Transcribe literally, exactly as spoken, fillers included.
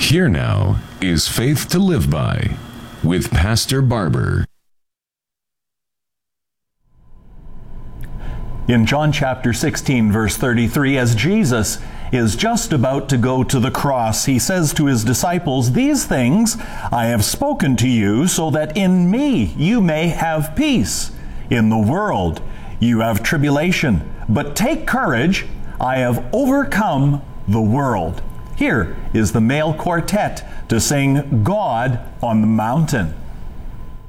Here now is Faith to Live By with Pastor Barber. In John chapter sixteen, verse thirty-three, as Jesus is just about to go to the cross, he says to his disciples, "These things I have spoken to you so that in me you may have peace. In the world you have tribulation, but take courage, I have overcome the world." Here is the male quartet to sing God on the Mountain.